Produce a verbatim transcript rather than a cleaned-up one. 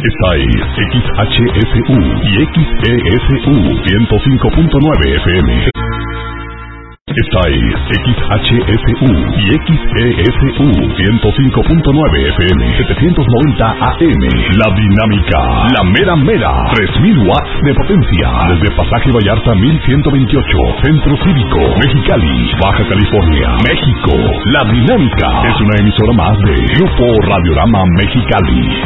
Esta es X H S U y X E S U ciento cinco punto nueve F M. Esta es X H S U y X E S U ciento cinco punto nueve F M, setecientos noventa A M. La Dinámica, la mera mera, tres mil watts de potencia. Desde Pasaje Vallarta mil ciento veintiocho, Centro Cívico, Mexicali, Baja California, México. La Dinámica es una emisora más de Grupo Radiorama Mexicali.